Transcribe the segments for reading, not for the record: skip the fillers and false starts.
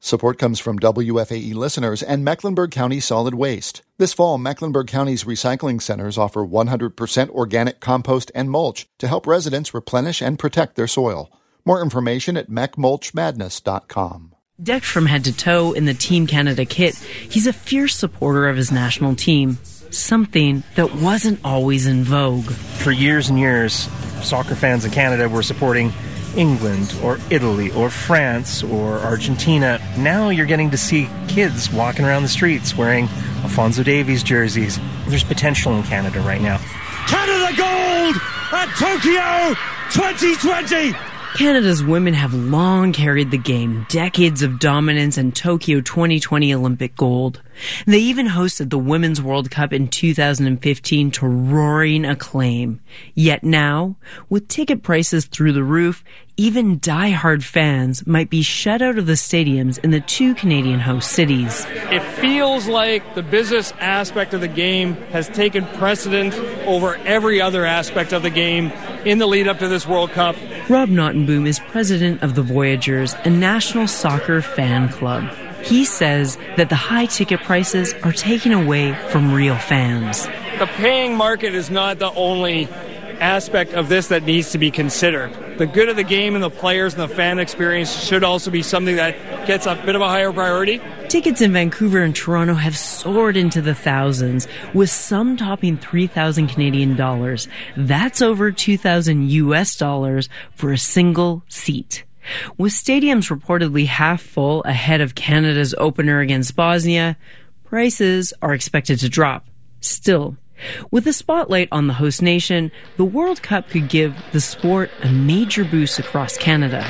Support comes from WFAE listeners and Mecklenburg County Solid Waste. This fall, Mecklenburg County's recycling centers offer 100% organic compost and mulch to help residents replenish and protect their soil. More information at mechmulchmadness.com. Decked from head to toe in the Team Canada kit, he's a fierce supporter of his national team, something that wasn't always in vogue. For years and years, soccer fans in Canada were supporting England or Italy or France or Argentina. Now you're getting to see kids walking around the streets wearing Alphonso Davies jerseys. There's potential in Canada right now. Canada gold at Tokyo 2020! Canada's women have long carried the game, decades of dominance and Tokyo 2020 Olympic gold. They even hosted the Women's World Cup in 2015 to roaring acclaim. Yet now, with ticket prices through the roof, even die-hard fans might be shut out of the stadiums in the two Canadian host cities. It feels like the business aspect of the game has taken precedent over every other aspect of the game in the lead-up to this World Cup. Rob Nottenboom is president of the Voyageurs, a national soccer fan club. He says that the high ticket prices are taken away from real fans. The paying market is not the only aspect of this that needs to be considered. The good of the game and the players and the fan experience should also be something that gets a bit of a higher priority. Tickets in Vancouver and Toronto have soared into the thousands, with some topping 3,000 Canadian dollars. That's over 2,000 US dollars for a single seat. With stadiums reportedly half full ahead of Canada's opener against Bosnia, prices are expected to drop. Still, with the spotlight on the host nation, the World Cup could give the sport a major boost across Canada.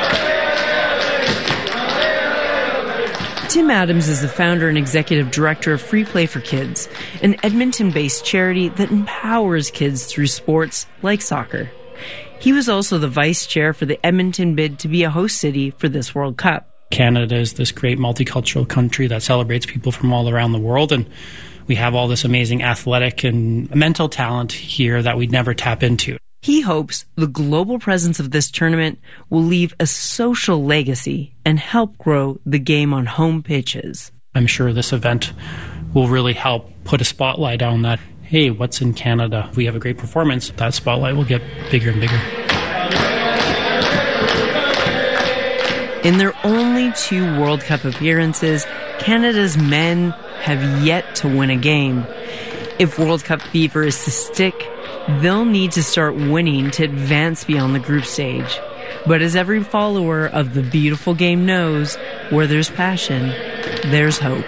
Tim Adams is the founder and executive director of Free Play for Kids, an Edmonton-based charity that empowers kids through sports like soccer. He was also the vice chair for the Edmonton bid to be a host city for this World Cup. Canada is this great multicultural country that celebrates people from all around the world, and we have all this amazing athletic and mental talent here that we'd never tap into. He hopes the global presence of this tournament will leave a social legacy and help grow the game on home pitches. I'm sure this event will really help put a spotlight on that. Hey, what's in Canada? If we have a great performance, that spotlight will get bigger and bigger. In their only 2 World Cup appearances, Canada's men have yet to win a game. If World Cup fever is to stick, they'll need to start winning to advance beyond the group stage. But as every follower of the beautiful game knows, where there's passion, there's hope.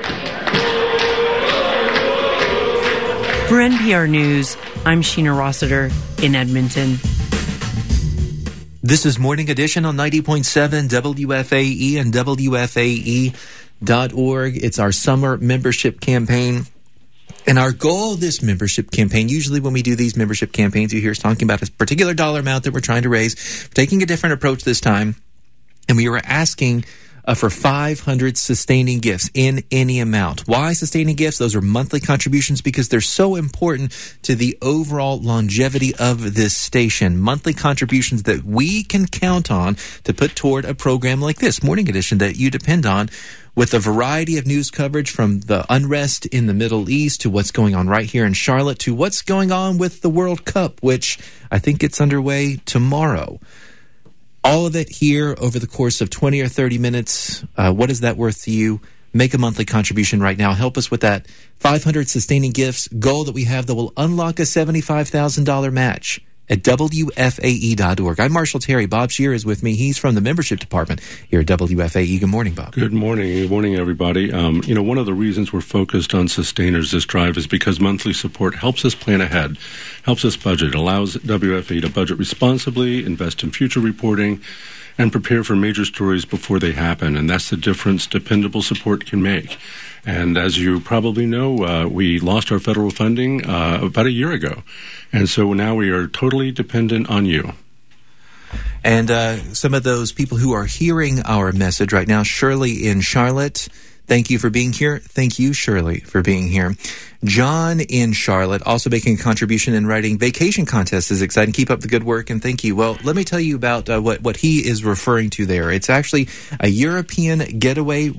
For NPR News, I'm Sheena Rossiter in Edmonton. This is Morning Edition on 90.7 WFAE and WFAE.org. It's our summer membership campaign. And our goal of this membership campaign, usually when we do these membership campaigns, you hear us talking about a particular dollar amount that we're trying to raise. We're taking a different approach this time. And we were asking for 500 sustaining gifts in any amount. Why sustaining gifts? Those are monthly contributions because they're so important to the overall longevity of this station. Monthly contributions that we can count on to put toward a program like this, Morning Edition, that you depend on, with a variety of news coverage from the unrest in the Middle East to what's going on right here in Charlotte to what's going on with the World Cup, which I think gets underway tomorrow. All of it here over the course of 20 or 30 minutes. What is that worth to you? Make a monthly contribution right now. Help us with that 500 sustaining gifts goal that we have that will unlock a $75,000 match at WFAE.org. I'm Marshall Terry. Bob Shear is with me. He's from the membership department here at WFAE. Good morning, Bob. Good morning. Good morning, everybody. One of the reasons we're focused on sustainers this drive is because monthly support helps us plan ahead, helps us budget, allows WFAE to budget responsibly, invest in future reporting, and prepare for major stories before they happen. And that's the difference dependable support can make. And as you probably know, we lost our federal funding about a year ago. And so now we are totally dependent on you. And some of those people who are hearing our message right now, Shirley in Charlotte, thank you for being here. Thank you, Shirley, for being here. John in Charlotte, also making a contribution in writing. Vacation contest is exciting. Keep up the good work, and thank you. Well, let me tell you about what he is referring to there. It's actually a European getaway